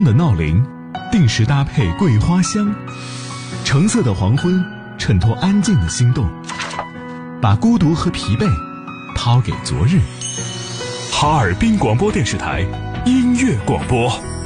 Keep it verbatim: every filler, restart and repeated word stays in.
的闹铃，定时搭配桂花香，橙色的黄昏衬托安静的心动，把孤独和疲惫抛给昨日。 哈尔滨广播电视台音乐广播。